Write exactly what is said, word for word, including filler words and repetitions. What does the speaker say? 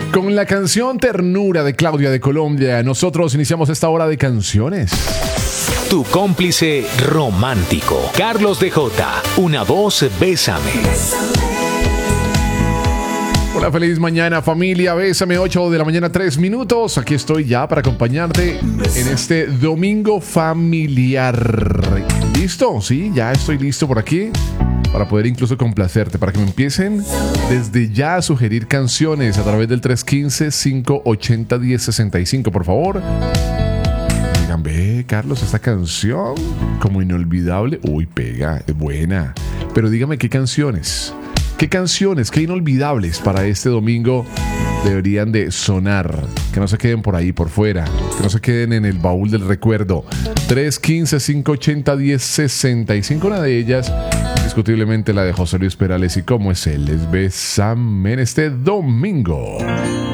Con la canción Ternura de Claudia de Colombia, nosotros iniciamos esta hora de canciones. Tu cómplice romántico, Carlos de Jota, una voz, Bésame. Hola, feliz mañana familia, Bésame, ocho de la mañana, tres minutos. Aquí estoy ya para acompañarte en este domingo familiar. ¿Listo? Sí, ya estoy listo por aquí para poder incluso complacerte, para que me empiecen desde ya a sugerir canciones a través del tres uno cinco, cinco ocho cero, uno cero seis cinco, por favor. Digan, ve, Carlos, esta canción como inolvidable. Uy, pega, es buena. Pero dígame qué canciones, qué canciones, qué inolvidables para este domingo deberían de sonar, que no se queden por ahí, por fuera, que no se queden en el baúl del recuerdo. Tres uno cinco, cinco ocho cero, uno cero seis cinco, una de ellas indiscutiblemente la de José Luis Perales. ¿Y cómo es él? Les Bésame en este domingo.